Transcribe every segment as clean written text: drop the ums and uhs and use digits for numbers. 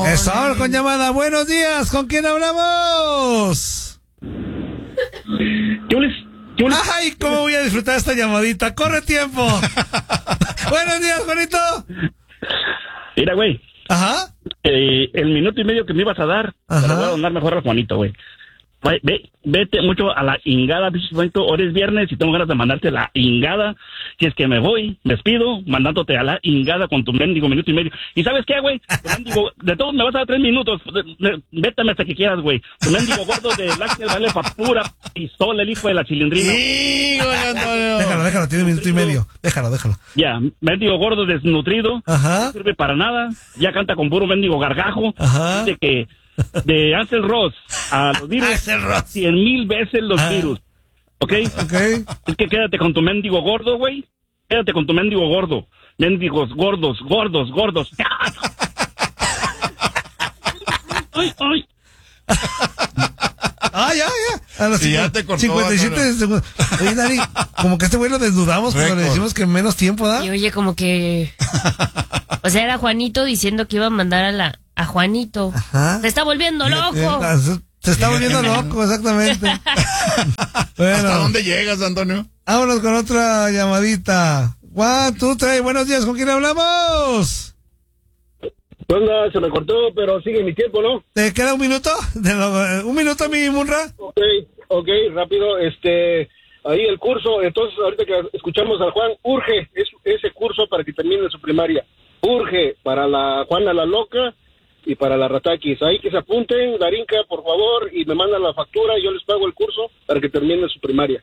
Eso, con llamada. Buenos días, ¿con quién hablamos? Jules. Ay, ¿cómo voy a disfrutar esta llamadita? ¡Corre tiempo! Buenos días, Juanito. Mira, güey. Ajá. El minuto y medio que me ibas a dar, te lo voy a donar mejor a Juanito, güey. Vete mucho a la ingada, Juanito. Hoy es viernes y tengo ganas de mandarte la ingada. Si es que me voy, despido, mandándote a la ingada con tu mendigo minuto y medio. ¿Y sabes qué, güey? De todos me vas a dar 3 minutos. Vete hasta que quieras, güey. Tu mendigo gordo de láctea vale pa' pura pistola, el hijo de la chilindrina. Sí, güey, Antonio. Déjalo, tiene 1 minuto y medio. Déjalo. Ya, mendigo gordo desnutrido. Ajá. No sirve para nada. Ya canta con puro mendigo gargajo. Ajá. Dice que de Ansel Ross a los virus, 100,000 veces los virus. ¿Ok? Es que quédate con tu mendigo gordo, güey. Quédate con tu mendigo gordo. Mendigos gordos. Ay. Ya. A los ya te cortó, 57 segundos. Oye, Dari, como que este güey lo desnudamos cuando le decimos que menos tiempo da. Y oye, como que... O sea, era Juanito diciendo que iba a mandar a Juanito. Ajá. Se está volviendo loco. Se está volviendo loco, exactamente. Bueno, ¿hasta dónde llegas, Antonio? Vámonos con otra llamadita. 1, 2, 3, buenos días, ¿con quién hablamos? Onda, se me cortó, pero sigue mi tiempo, ¿no? ¿Te queda 1 minuto? ¿1 minuto, mi Munra? Ok, rápido, ahí el curso, entonces ahorita que escuchamos al Juan, urge ese curso para que termine su primaria. Urge para la Juana la Loca y para la Ratakis. Ahí que se apunten, Darinka, por favor, y me mandan la factura, yo les pago el curso para que termine su primaria.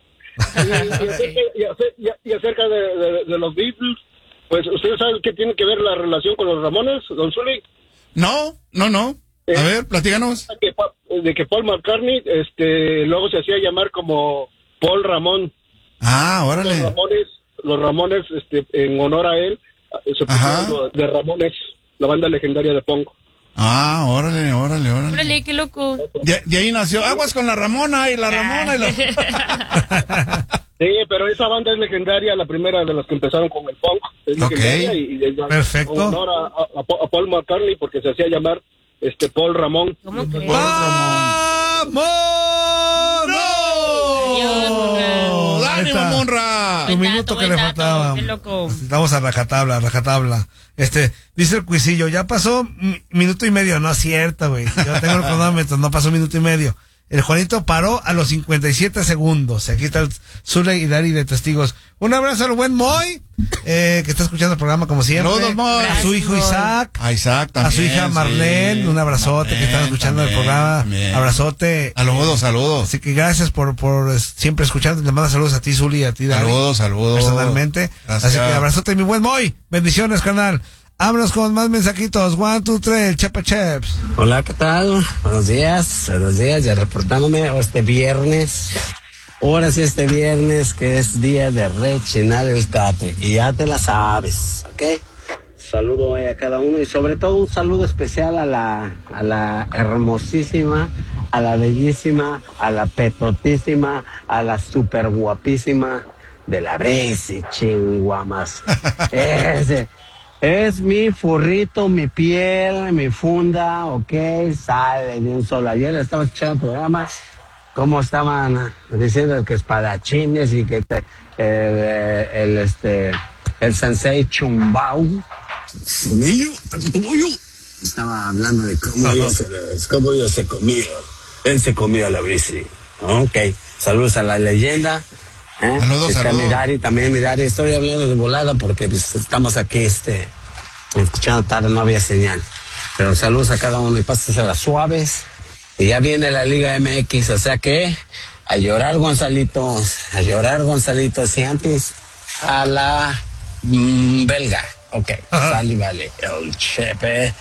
Y acerca de los Beatles, pues, ¿ustedes saben qué tiene que ver la relación con los Ramones, don Zuli? No. A ver, platícanos. De que Paul McCartney, luego se hacía llamar como Paul Ramón. Ah, órale. Los Ramones, en honor a él, se pusieron de Ramones, la banda legendaria de punk. Ah, órale. Órale, qué loco. De ahí nació Aguas con la Ramona y la Ramona y la... Sí, pero esa banda es legendaria, la primera de las que empezaron con el punk. Es legendaria y perfecto. En honor a Paul McCartney, porque se hacía llamar Paul Ramón. ¿Cómo que? ¡Vamos! ¡No! ¡Ánimo, Monra! Un minuto que le faltaba. Qué loco. Vamos a rajatabla. Dice el cuisillo, ya pasó 1 minuto y medio. No es cierto, güey. Yo tengo el cronómetro, no pasó 1 minuto y medio. El Juanito paró a los 57 segundos. Aquí está el Zule y Dari de testigos. Un abrazo al buen Moy, que está escuchando el programa como siempre. Saludos, Moy. A su hijo Isaac. A Isaac también. A su hija Marlene. Un abrazote que están escuchando el programa. También. Abrazote. Saludos. Así que gracias por siempre escuchando. Le mando saludos a ti, Zuli, y a ti, Dari. Saludos. Personalmente. Gracias. Así que abrazote, mi buen Moy. Bendiciones, canal. Vámonos con más mensajitos. 1, 2, 3, Chepa Cheps. Hola, ¿qué tal? Buenos días, ya reportándome este viernes. Ahora sí, este viernes que es día de rechinar el tate. Y ya te la sabes, ¿ok? Saludo a cada uno y sobre todo un saludo especial a la hermosísima, a la bellísima, a la petotísima, a la super guapísima de la Bresi, chinguamas. Ese es mi furrito, mi piel, mi funda, ok, sale de un solo. Ayer estaba escuchando programas, cómo estaban diciendo que espadachines y que el sensei Chumbao, estaba hablando de cómo ellos se comían. Él se comió a la Brisi. Ok, saludos a la leyenda. Saludos. Mi Dari, estoy hablando de volada porque pues, estamos aquí escuchando tarde, no había señal. Pero saludos a cada uno y pásensela suaves. Y ya viene la Liga MX, o sea que a llorar Gonzalitos, y antes a la belga. Ok, sale, vale, el chepe.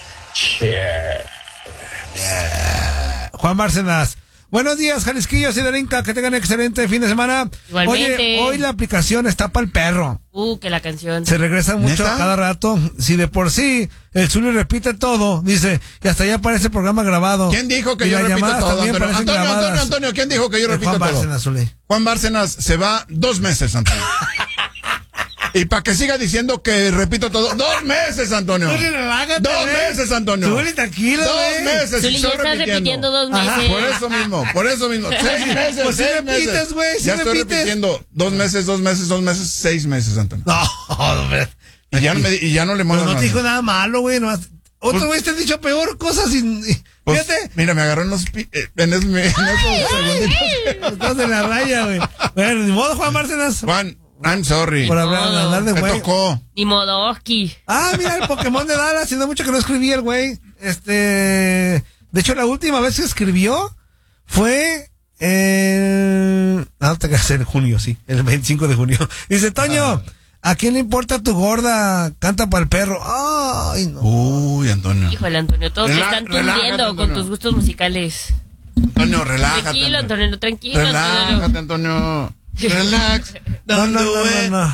Juan Bárcenas. Buenos días, Jalisquillos y Darinka, que tengan excelente fin de semana. Igualmente. Oye, hoy la aplicación está para el perro. Que la canción. Se regresa mucho ¿Neta? cada rato. Si de por sí el Zuli repite todo, dice, y hasta ya aparece el programa grabado. ¿Quién dijo que Y yo las repito llamadas todo, también Antonio? parecen grabadas. Antonio, ¿quién dijo que yo repito Juan todo? Bárcenas, Zuli. Juan Bárcenas se va 2 meses, Antonio. Y para que siga diciendo que repito todo. 2 meses, Antonio. 2 meses, Antonio. Súbele tranquilo, 2 meses. Zuli, ya estás repitiendo 2 meses. Ajá, por eso mismo. 6 meses, pues 6 repites, meses. güey, ya estoy repitiendo 2 meses, 6 meses, Antonio. No, hombre. Y ya no le muevo. No te dijo nada malo, güey. Otro güey te ha dicho peor cosas pues, fíjate. Mira, me agarró en esos segunditos. Estás en la raya, güey. Bueno, ni modo, Juan Bárcenas. Juan, I'm sorry. Por hablar de me güey. tocó. Ni Modoski. Mira, el Pokémon de Dallas. Haciendo mucho que no escribía el güey. De hecho, la última vez que escribió fue te quedas en junio, sí. El 25 de junio. Dice, Toño, ¿a quién le importa tu gorda? Canta para el perro. Ay, no. Uy, Antonio. Híjole, Antonio, todos te están tundiendo con tus gustos musicales. Antonio, relájate. Tranquilo, Antonio, tranquilo. Relájate, Antonio. Relax. No.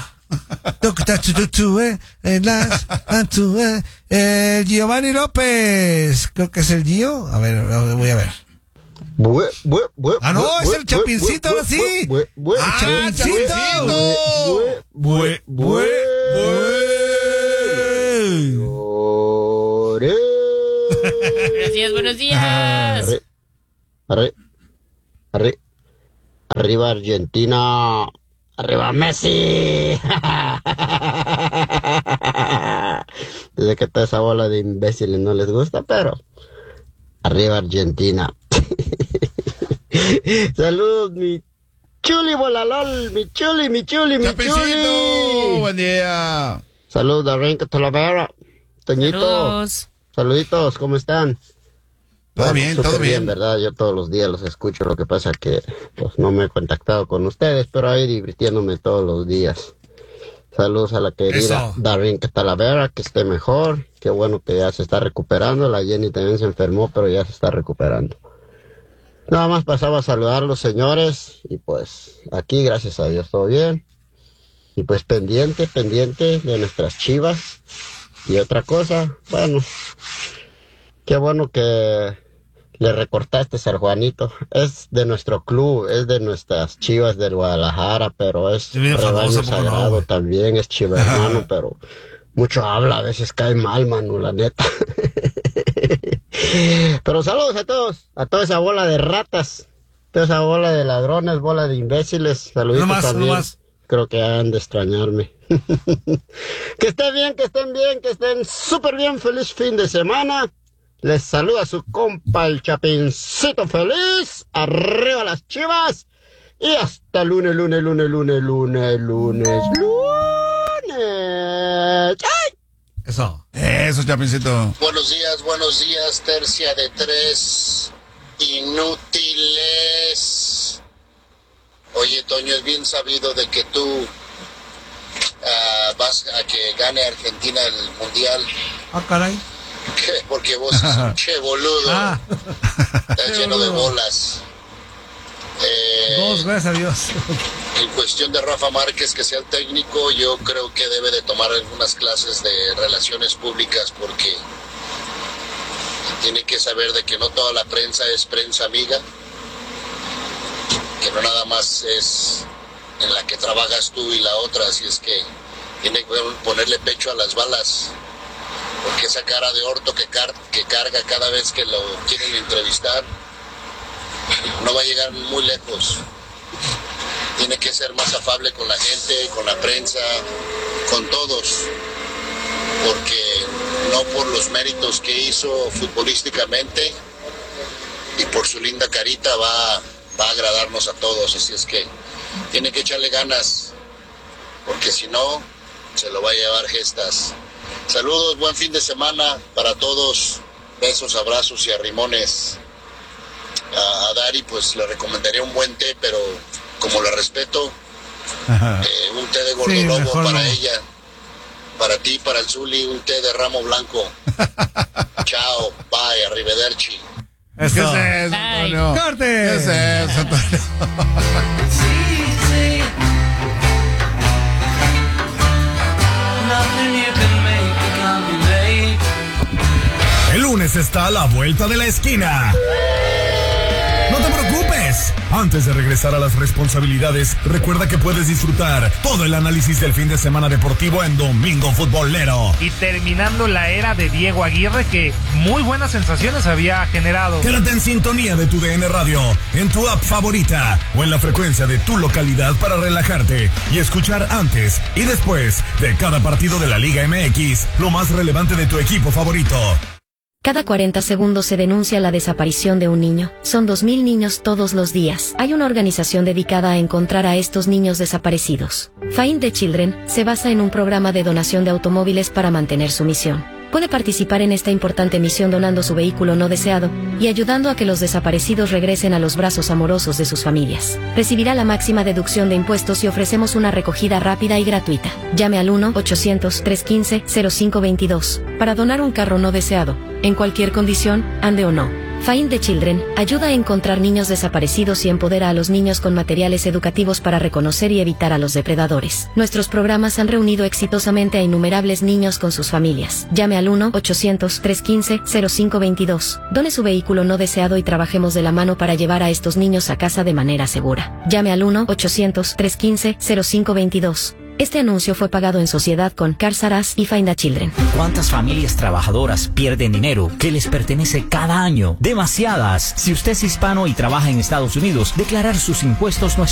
Giovanni López. Creo que es el Gio. A ver, voy a ver. No, es el Chapincito, ahora sí. Chapincito. Buenos días. Arriba Argentina. Arriba Messi. Desde que toda esa bola de imbéciles no les gusta, pero arriba Argentina. Saludos, mi chuli bolalol, mi chuli. Chapincito, buen día. Saludos, Darren Catalavera. Toñito. Saluditos, ¿cómo están? Todo bien. ¿Verdad? Yo todos los días los escucho, lo que pasa que pues no me he contactado con ustedes, pero ahí divirtiéndome todos los días. Saludos a la querida Darren Catalavera, que esté mejor, qué bueno que ya se está recuperando, la Jenny también se enfermó, pero ya se está recuperando. Nada más pasaba a saludar a los señores, y pues aquí, gracias a Dios, todo bien. Y pues pendiente de nuestras Chivas. Y otra cosa, bueno, qué bueno que le recortaste al Juanito. Es de nuestro club, es de nuestras Chivas del Guadalajara, pero es rebaño sagrado también, es chiva hermano, pero mucho habla, a veces cae mal, mano, la neta. Pero saludos a todos, a toda esa bola de ratas, toda esa bola de ladrones, bola de imbéciles, saluditos también. Creo que han de extrañarme. Que estén bien, que estén súper bien, feliz fin de semana. Les saluda su compa el Chapincito feliz. Arriba las Chivas. Y hasta lunes. ¡Ay! Eso, Chapincito. Buenos días, tercia de 3 inútiles. Oye, Toño, es bien sabido de que tú vas a que gane Argentina el Mundial. Caray. Porque vos sos un che boludo. Estás lleno de bolas. Gracias a Dios. En cuestión de Rafa Márquez, que sea el técnico, yo creo que debe de tomar algunas clases de relaciones públicas, porque tiene que saber de que no toda la prensa es prensa amiga, que no nada más es en la que trabajas tú y la otra, así es que tiene que ponerle pecho a las balas, porque esa cara de orto que carga cada vez que lo quieren entrevistar no va a llegar muy lejos. Tiene que ser más afable con la gente, con la prensa, con todos, porque no por los méritos que hizo futbolísticamente y por su linda carita va a agradarnos a todos, así es que tiene que echarle ganas, porque si no, se lo va a llevar gestas. Saludos, buen fin de semana para todos, besos, abrazos y arrimones. A Dari pues le recomendaría un buen té, pero como la respeto, un té de gordolobo para ella, para ti, para el Zuli, un té de ramo blanco. Chao, bye, arrivederci. ¿Qué es eso, Antonio? ¡Corte! ¿Qué es eso, Antonio? El lunes está a la vuelta de la esquina. No te preocupes, vez. Antes de regresar a las responsabilidades, recuerda que puedes disfrutar todo el análisis del fin de semana deportivo en Domingo Futbolero. Y terminando la era de Diego Aguirre, que muy buenas sensaciones había generado. Quédate en sintonía de tu DN Radio, en tu app favorita o en la frecuencia de tu localidad para relajarte y escuchar antes y después de cada partido de la Liga MX lo más relevante de tu equipo favorito. Cada 40 segundos se denuncia la desaparición de un niño. Son 2,000 niños todos los días. Hay una organización dedicada a encontrar a estos niños desaparecidos. Find the Children se basa en un programa de donación de automóviles para mantener su misión. Puede participar en esta importante misión donando su vehículo no deseado y ayudando a que los desaparecidos regresen a los brazos amorosos de sus familias. Recibirá la máxima deducción de impuestos y ofrecemos una recogida rápida y gratuita. Llame al 1-800-315-0522 para donar un carro no deseado, en cualquier condición, ande o no. Find the Children ayuda a encontrar niños desaparecidos y empodera a los niños con materiales educativos para reconocer y evitar a los depredadores. Nuestros programas han reunido exitosamente a innumerables niños con sus familias. Llame al 1-800-315-0522. Done su vehículo no deseado y trabajemos de la mano para llevar a estos niños a casa de manera segura. Llame al 1-800-315-0522. Este anuncio fue pagado en sociedad con Cars R Us y Find the Children. ¿Cuántas familias trabajadoras pierden dinero que les pertenece cada año? Demasiadas. Si usted es hispano y trabaja en Estados Unidos, declarar sus impuestos no es